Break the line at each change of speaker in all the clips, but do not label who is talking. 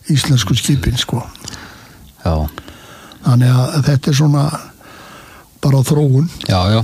íslensku skipin sko.
Já.
Þannig að þetta svona bara þróun.
Já.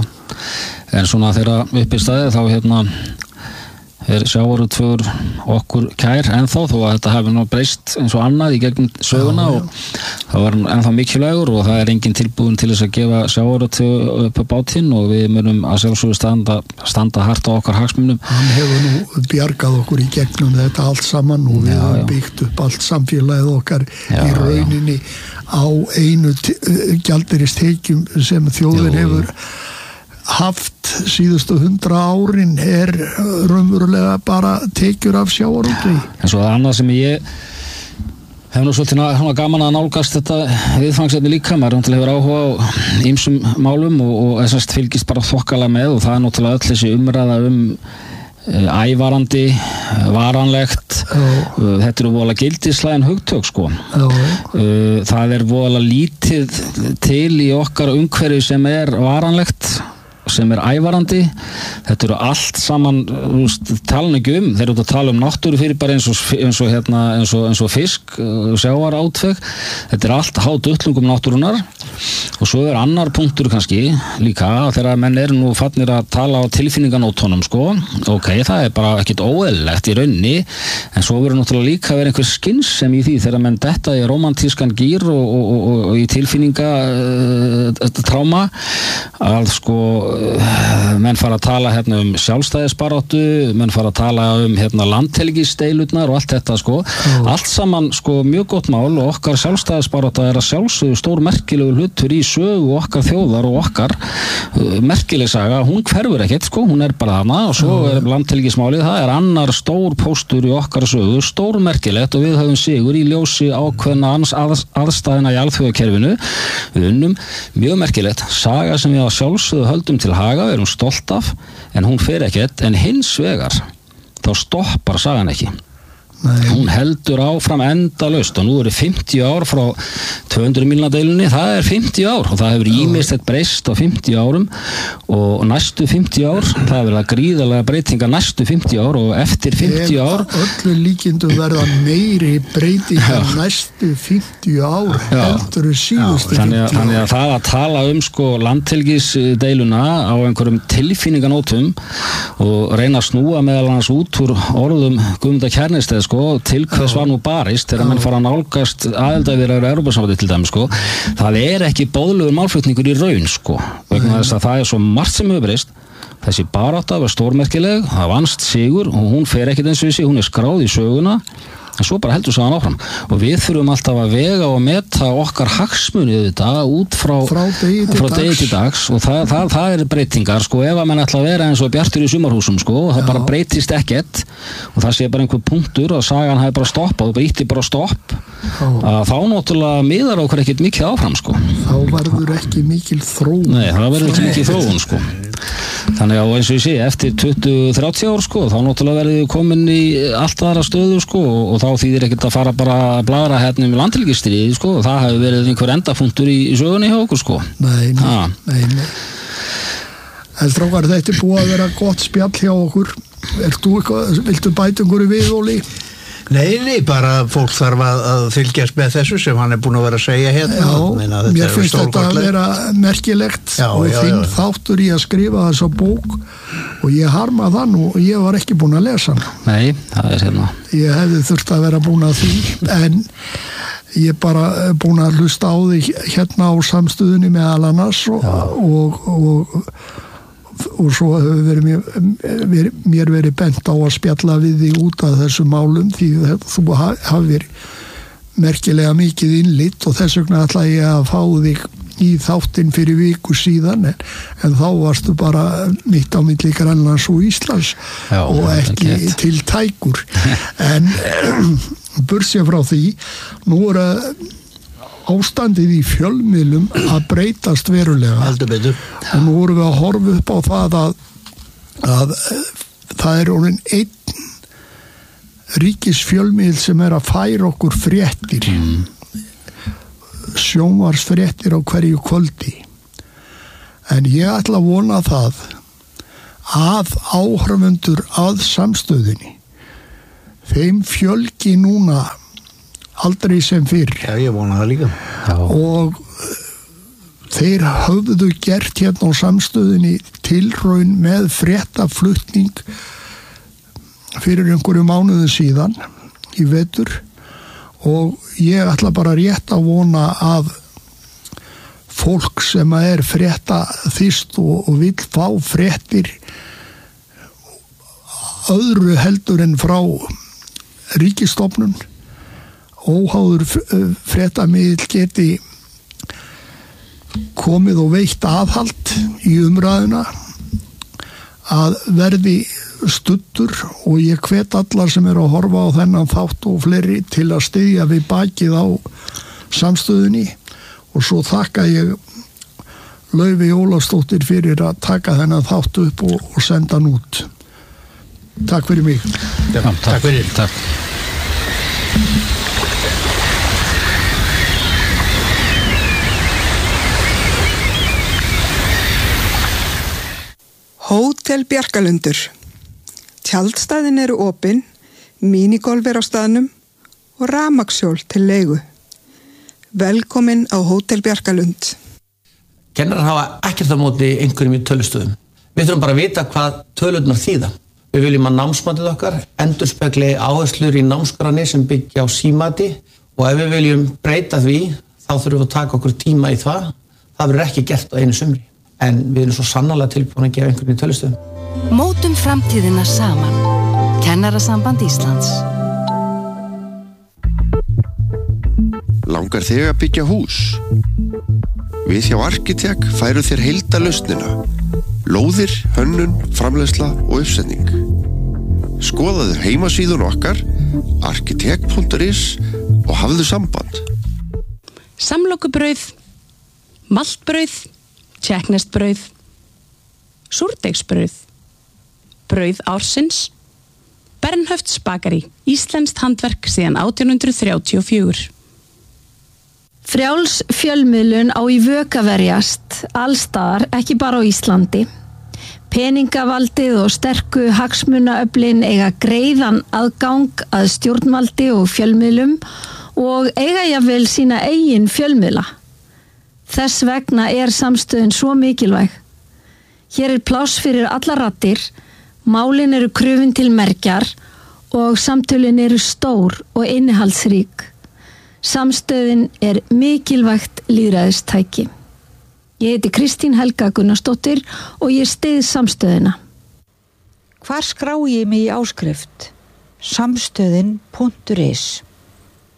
En svona þegar upp í staðið þá sjávarútvegur okkur kær ennþá þó að þetta hafi nú breyst eins og annað í gegnum söguna og það var ennþá mikilvægur og það engin tilbúin til þess að gefa sjávarútveg upp á bátinn og við munum að sjálfsögðu standa hart á okkar hagsmunum.
Hann hefur nú bjargað okkur í gegnum þetta allt saman og við höfum byggt upp allt samfélagið okkar í rauninni á einu gjaldeyristekjum sem þjóðin hefur haft síðustu 100 árin raunverulega bara tekjur af sjávarútvegi.
En svo annað sem ég hef nú svolítið gaman að nálgast þetta viðfangsefni líka, maður hefur áhuga á ýmsum málum og þessast fylgist bara þokkalega með og það náttúrulega öll þessi umræða ævarandi, varanlegt, þetta voðalega gildislægin hugtök sko. Það voðalega lítið til í okkar umhverfi sem varanlegt, sem ævarandi, þetta allt saman tala ekki þeir eru að tala náttúrufyrirbæri eins og fisk, sjávarútveg, þetta allt hádutlungum náttúrunar og svo annar punktur kannski líka þegar menn nú fannir að tala á tilfinninganótonum sko, það bara ekkit óeðlilegt í rauninni en svo verður náttúrulega líka verið einhver skynsem í því þegar menn detta í romantískan gír og í tilfinninga tráma að sko menn fara að tala sjálfstæðisbaráttu, menn fara að tala landhelgisdeilurnar og allt þetta sko, allt saman sko mjög gott mál og okkar sjálfstæðisbarátta að sjálfsögðu stór merkilegur hlutur í sögu okkar þjóðar og okkar merkileg saga, hún hverfur ekkert sko, hún bara þarna og svo landhelgismálið, það annar stór póstur í okkar sögu, stór merkilegt og við höfum sigur í ljósi ákveðna aðstæðina í alþjóðakerfinu, við unnum mjög merkilegt, saga sem við á sjálfsögðu höldum til haga, við erum stolt af en hún fer ekkert, en hins vegar þá stoppar sagan ekki. Hún heldur áfram endalaust og nú 50 ár frá 200 mílna deilunni, það 50 ár og það hefur ýmislegt breyst á 50 árum og næstu 50 ár það verða gríðarlega breytingar næstu 50 ár og eftir 50 ár
öllu líkindum verða meiri breytingar næstu 50 ár heldur síðustu 50 ár.
Þannig að það að tala sko landhelgisdeiluna á einhverjum tilfinninganótum og reyna að snúa meðal annars út úr orðum Guðmundar Kjarnesteð sko, til hvers var nú barist þegar menn fara að nálgast aðildarviðræður Evrópusambandið til dæmis sko, það ekki boðlegur málflutningur í raun sko, vegna þess að það svo margt sem hefur breyst, þessi barátta var stórmerkileg, það vannst sigur og hún fer ekkert eins og þessi, hún skráð í söguna en svo bara heldur sagan áfram og við þurfum alltaf að vega og meta okkar hagsmuni þetta út frá degi til dags og það breytingar sko, ef að menn ætla að vera eins og Bjartur í sumarhúsum sko, það bara breytist ekkert og það sé bara einhver punktur og sagan hafi bara stoppað og bara ítti bara stopp að þá náttúrulega miðar okkur ekkert mikið áfram sko.
Þá verður ekki mikil þróun.
Nei, það verður ekki mikil þróun sko. Þannig að eins og ég sé, eftir 20-30 ár sko, þá náttúrulega verður við komin í allt aðra stöðu sko og þá þýðir ekkert að fara bara að bladra með landhelgisstríði sko, og það hefur verið einhver endapunktur í sögunni hjá okkur sko.
Nei. En strákar, þetta búið að vera gott spjall hjá okkur. Viltu bæta einhverju við, Óli?
Nei, bara fólk þarf að fylgjast með þessu sem hann búin að vera að segja hérna.
Já, mér finnst þetta að vera merkilegt og þinn þáttur í að skrifa þessa bók og ég harma það nú og ég var ekki búin að lesa hann.
Nei, það hérna. Ég
hefði þurft að vera búin að því, en ég bara búin að hlusta á því hérna á samstöðunni meðal annars og svo hefur mér verið bent á að spjalla við þig út af þessum málum því þú hafðir merkilega mikið innlit og þess vegna ætla ég að fá þig í þáttinn fyrir viku síðan en þá varstu bara mitt á milli Grænlands og Íslands og ekki til tækur en burtséð frá því nú ástandið í fjölmiðlum að breytast verulega og nú vorum við að horfa upp á það að það orðinn einn ríkisfjölmiðl sem að færa okkur fréttir sjónvarpsfréttir á hverju kvöldi en ég ætla að vona það að áhorfendur að samstöðinni þeim fjölgi núna aldrei sem fyrr.
Já, ég vona það líka.
Já.
Og þeir höfðu gert hérna á Samstöðinni tilraun með fréttaflutning fyrir einhverju mánuðu síðan í vetur og ég ætla bara rétt að vona að fólk sem er frétta þýst og vill fá fréttir öðru heldur en frá ríkisstofnun óháður fréttamiðill geti komið og veitt aðhald í umræðuna að verði studdur og ég hvet allar sem eru að horfa á þennan þátt og fleiri til að styðja við bakið á Samstöðinni og svo þakka ég Laufey Ólafsdóttir fyrir að taka þennan þátt upp og senda hann út. Takk fyrir mig.
Já, takk fyrir.
Takk.
Hótel Bjarkalundur. Tjaldstæðin eru opin, minigolf er á staðnum og rafmagnshjól til leigu. Velkomin á Hótel Bjarkalund.
Kennarar hafa ekkert á móti einhverjum í tölustöðum. Við þurfum bara að vita hvað tölurnar þýða. Við viljum að námsmatið okkar endurspegli áherslur í námskránni sem byggja á símati og ef við viljum breyta því þá þurfum við að taka okkur tíma í það. Það verður ekki gert á einu sumri. En við erum svo sannarlega tilbúin að gefa einhverjum í tölustöðum.
Mótum framtíðina saman. Kennarasamband Íslands.
Langar þig að byggja hús? Við hjá Arkitek færum þér heildarlausnina. Lóðir, hönnun, framleiðsla og uppsetning. Skoðaðu heimasíðun okkar arkitek.is og hafðu samband.
Samlokubrauð, maltbrauð, tékkneskt-brauð, súrdeigsbrauð, brauð ársins, Bernhöfts bakari, íslenskt handverk síðan 1834.
Frjáls fjölmiðlun á í vök að verjast, allstaðar, ekki bara á Íslandi. Peningavaldið og sterku hagsmunaöflin eiga greiðan aðgang að stjórnvaldi og fjölmiðlum og eiga jafnvel sína eigin fjölmiðla. Þess vegna er Samstöðin svo mikilvæg. Hér er pláss fyrir allar raddir, málin eru krufin til mergjar og samtölin eru stór og innihaldsrík. Samstöðin er mikilvægt lýðræðistæki. Ég heiti Kristín Helga Gunnarsdóttir og ég styð Samstöðina.
Hvar skrái ég mig í áskrift? Samstöðin.is